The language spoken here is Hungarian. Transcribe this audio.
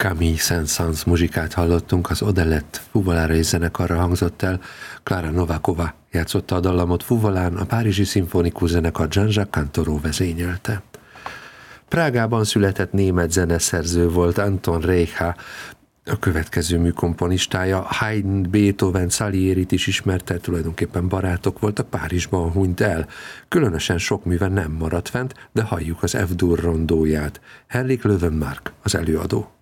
Camille Saint-Saëns muzsikát hallottunk, az Odelette fuvolárai zenekarra hangzott el, Klára Nováková játszotta a dallamot fuvolán, a Párizsi Szimfonikus Zenekar Jean-Jacques Cantoreau vezényelte. Prágában született német zeneszerző volt Anton Reicha, a következő műkomponistája. Haydn, Beethoven, Saliérit is ismerte, tulajdonképpen barátok voltak, Párizsban hunyt el. Különösen sok műve nem maradt fent, de halljuk az F-dur rondóját. Henrik Löwenmark az előadó.